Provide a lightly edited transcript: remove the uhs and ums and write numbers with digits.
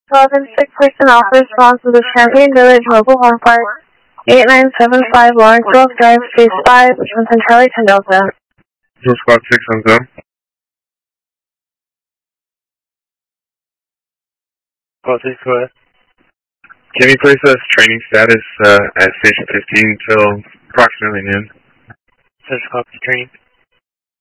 Sick person offer response to the Champaign Village Mobile Home Park, 8975 Lawrence Grove Drive, Phase 5, Wisconsin Charlie 10 Delta. Squad 6 on zone. Squad 6, go ahead. Can you place us training status at Station 15 till approximately noon? Center copy training.